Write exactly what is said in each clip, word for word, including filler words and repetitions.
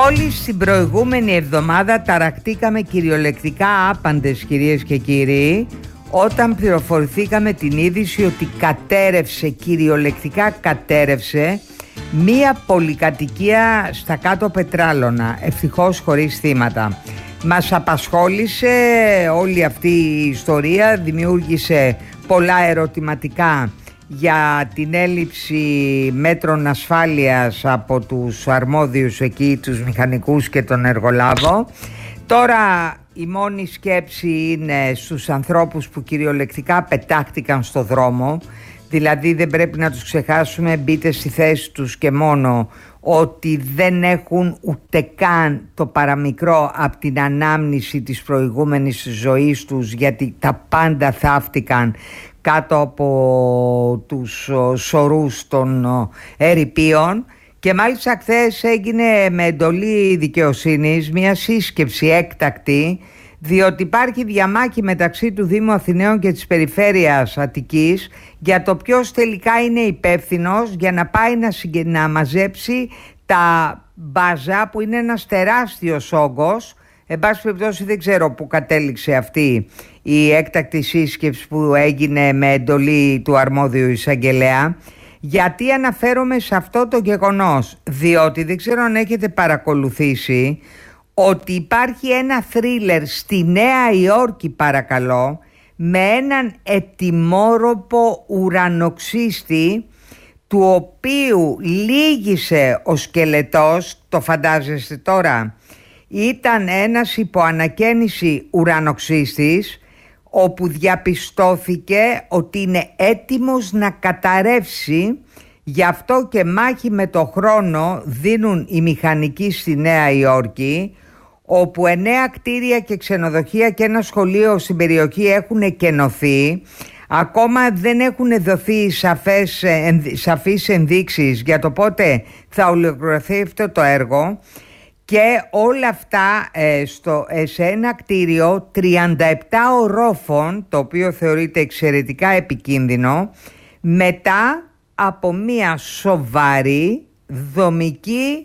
Μόλις την προηγούμενη εβδομάδα ταραχτήκαμε κυριολεκτικά άπαντες, κυρίες και κύριοι, όταν πληροφορηθήκαμε την είδηση ότι κατέρευσε, κυριολεκτικά κατέρευσε, μία πολυκατοικία στα κάτω Πετράλωνα, ευτυχώς χωρίς θύματα. Μας απασχόλησε όλη αυτή η ιστορία, δημιούργησε πολλά ερωτηματικά για την έλλειψη μέτρων ασφάλειας από τους αρμόδιους εκεί, τους μηχανικούς και τον εργολάβο. Τώρα η μόνη σκέψη είναι στους ανθρώπους που κυριολεκτικά πετάχτηκαν στο δρόμο, δηλαδή δεν πρέπει να τους ξεχάσουμε, μπείτε στη θέση τους και μόνο ότι δεν έχουν ούτε καν το παραμικρό από την ανάμνηση της προηγούμενης ζωής τους, γιατί τα πάντα θαύτηκαν κάτω από τους σωρούς των ερειπίων. Και μάλιστα χθες έγινε με εντολή δικαιοσύνης μια σύσκεψη έκτακτη, διότι υπάρχει διαμάχη μεταξύ του Δήμου Αθηναίων και της Περιφέρειας Αττικής για το ποιος τελικά είναι υπεύθυνος για να πάει να, συγκε... να μαζέψει τα μπάζα, που είναι ένας τεράστιος όγκος. Εν πάση περιπτώσει δεν ξέρω που κατέληξε αυτή η έκτακτη σύσκεψη που έγινε με εντολή του αρμόδιου εισαγγελέα. Γιατί αναφέρομαι σε αυτό το γεγονός? Διότι δεν ξέρω αν έχετε παρακολουθήσει ότι υπάρχει ένα θρίλερ στη Νέα Υόρκη, παρακαλώ, με έναν ετοιμόρροπο ουρανοξύστη, του οποίου λύγησε ο σκελετός, το φαντάζεστε τώρα? Ήταν ένας υποανακαίνιση ουρανοξύστης, όπου διαπιστώθηκε ότι είναι έτοιμος να καταρρεύσει. Γι' αυτό και μάχη με το χρόνο δίνουν οι μηχανικοί στη Νέα Υόρκη, όπου εννέα κτίρια και ξενοδοχεία και ένα σχολείο στην περιοχή έχουν κενωθεί. Ακόμα δεν έχουν δοθεί σαφές, σαφείς ενδείξεις για το πότε θα ολοκληρωθεί αυτό το έργο. Και όλα αυτά ε, στο, ε, σε ένα κτίριο τριάντα επτά ορόφων, το οποίο θεωρείται εξαιρετικά επικίνδυνο, μετά από μια σοβαρή δομική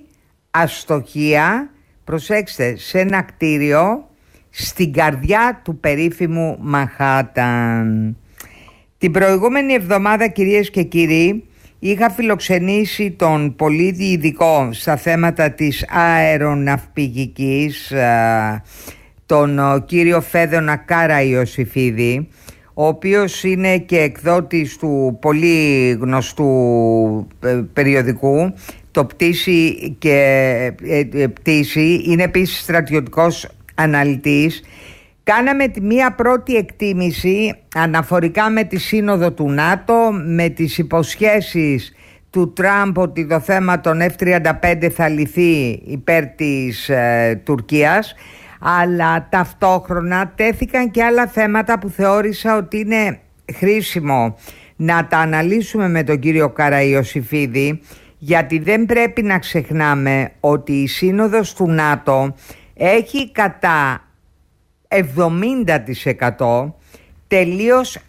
αστοχία, προσέξτε, σε ένα κτίριο στην καρδιά του περίφημου Μανχάταν. Την προηγούμενη εβδομάδα, κυρίες και κύριοι, είχα φιλοξενήσει τον πολύ ειδικό στα θέματα της αεροναυπηγικής, τον κύριο Φέδωνα Καραϊωσήφιδη, ο οποίος είναι και εκδότης του πολύ γνωστού περιοδικού το Πτήση και Πτήση, είναι επίσης στρατιωτικός αναλυτής. Κάναμε μία πρώτη εκτίμηση αναφορικά με τη σύνοδο του ΝΑΤΟ, με τις υποσχέσεις του Τραμπ ότι το θέμα των εφ τριάντα πέντε θα λυθεί υπέρ της ε, Τουρκίας, αλλά ταυτόχρονα τέθηκαν και άλλα θέματα που θεώρησα ότι είναι χρήσιμο να τα αναλύσουμε με τον κύριο Καραϊωσήφιδη, γιατί δεν πρέπει να ξεχνάμε ότι η σύνοδος του ΝΑΤΟ έχει κατά εβδομήντα τοις εκατό τελείως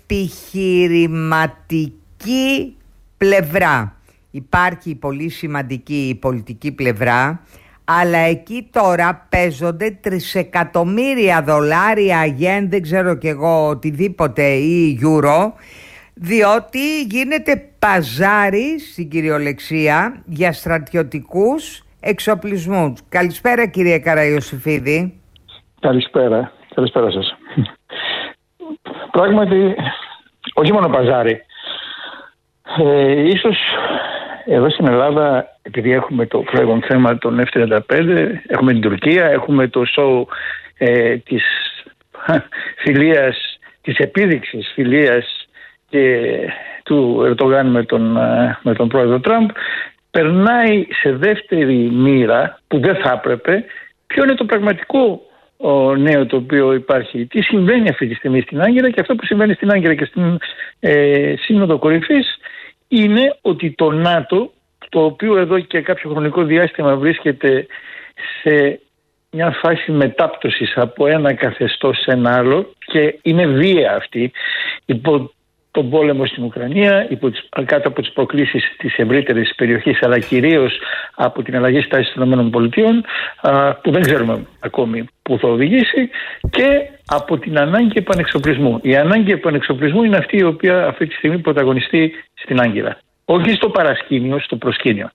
επιχειρηματική πλευρά. Υπάρχει πολύ σημαντική η πολιτική πλευρά, αλλά εκεί τώρα παίζονται τρισεκατομμύρια δολάρια, γεν, δεν ξέρω κι εγώ, οτιδήποτε, ή γιούρο, διότι γίνεται παζάρι στην κυριολεξία για στρατιωτικούς εξοπλισμούς. Καλησπέρα, κύριε Καραϊωσήφιδη. Καλησπέρα, καλησπέρα σας. Πράγματι, όχι μόνο παζάρι. Ε, ίσως εδώ στην Ελλάδα, επειδή έχουμε το φλέγον θέμα των εφ τριάντα πέντε, έχουμε την Τουρκία, έχουμε το show ε, της φιλίας, της επίδειξης φιλίας και του Ερντογάν με τον, με τον πρόεδρο Τραμπ, περνάει σε δεύτερη μοίρα που δεν θα έπρεπε ποιο είναι το πραγματικό ο νέο το οποίο υπάρχει, τι συμβαίνει αυτή τη στιγμή στην Άγκυρα. Και αυτό που συμβαίνει στην Άγκυρα και στην ε, Σύνοδο Κορυφής είναι ότι το ΝΑΤΟ, το οποίο εδώ και κάποιο χρονικό διάστημα βρίσκεται σε μια φάση μετάπτωσης από ένα καθεστώς σε ένα άλλο, και είναι βία αυτή, υπό τον πόλεμο στην Ουκρανία, υπό τις, κάτω από τις προκλήσεις της ευρύτερης περιοχής, αλλά κυρίως από την αλλαγή στάσης των ΗΠΑ, που δεν ξέρουμε ακόμη που θα οδηγήσει, και από την ανάγκη επανεξοπλισμού. Η ανάγκη επανεξοπλισμού είναι αυτή η οποία αυτή τη στιγμή πρωταγωνιστεί στην Άγκυρα. Όχι στο παρασκήνιο, στο προσκήνιο.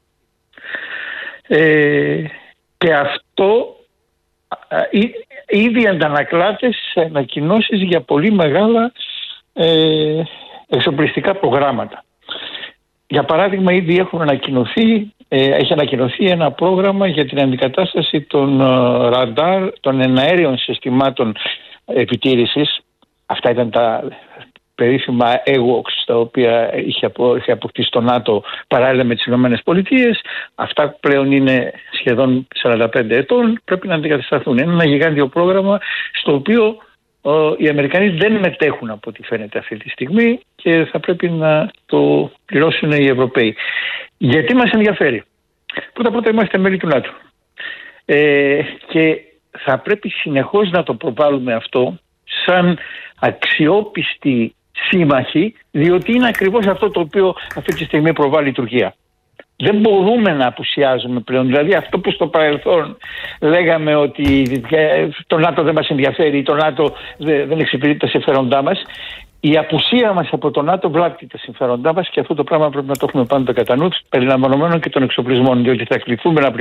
Ε, και αυτό ήδη αντανακλάται σε ανακοινώσεις για πολύ μεγάλα ε, εξοπλιστικά προγράμματα. Για παράδειγμα, ήδη έχουν ανακοινωθεί, ε, έχει ανακοινωθεί ένα πρόγραμμα για την αντικατάσταση των ε, ραντάρ, των εναέριων συστημάτων επιτήρησης. Αυτά ήταν τα περίφημα έουοξ, τα οποία είχε, απο, είχε αποκτήσει το ΝΑΤΟ παράλληλα με τις Ηνωμένες Πολιτείες. Αυτά πλέον είναι σχεδόν σαράντα πέντε ετών, πρέπει να αντικατασταθούν. Είναι ένα γιγάντιο πρόγραμμα στο οποίο ο, οι Αμερικανοί δεν μετέχουν από ό,τι φαίνεται αυτή τη στιγμή και θα πρέπει να το πληρώσουν οι Ευρωπαίοι. Γιατί μας ενδιαφέρει? Πρώτα πρώτα είμαστε μέλη του ΝΑΤΟ ε, και θα πρέπει συνεχώς να το προβάλλουμε αυτό σαν αξιόπιστη σύμμαχοι, διότι είναι ακριβώς αυτό το οποίο αυτή τη στιγμή προβάλλει η Τουρκία. Δεν μπορούμε να απουσιάζουμε πλέον. Δηλαδή αυτό που στο παρελθόν λέγαμε ότι το ΝΑΤΟ δεν μας ενδιαφέρει, το ΝΑΤΟ δεν εξυπηρετεί τα συμφέροντά μας, η απουσία μας από το ΝΑΤΟ βλάπτει τα συμφέροντά μας και αυτό το πράγμα πρέπει να το έχουμε πάντα κατά νου, περιλαμβανομένων και των εξοπλισμών, διότι θα κληθούμε να